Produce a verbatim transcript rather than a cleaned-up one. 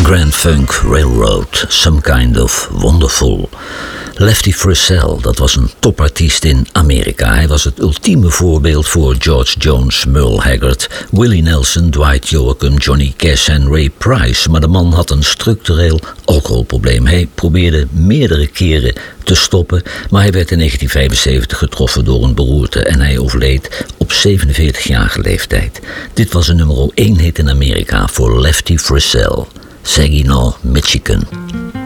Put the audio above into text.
Grand Funk Railroad, Some Kind of Wonderful. Lefty Frizzell, dat was een topartiest in Amerika. Hij was het ultieme voorbeeld voor George Jones, Merle Haggard, Willie Nelson, Dwight Yoakam, Johnny Cash en Ray Price. Maar de man had een structureel alcoholprobleem. Hij probeerde meerdere keren te stoppen, maar hij werd in negentien vijfenzeventig getroffen door een beroerte en hij overleed op zevenenveertigjarige leeftijd. Dit was een nummer één hit in Amerika voor Lefty Frizzell, Saginaw, Michigan.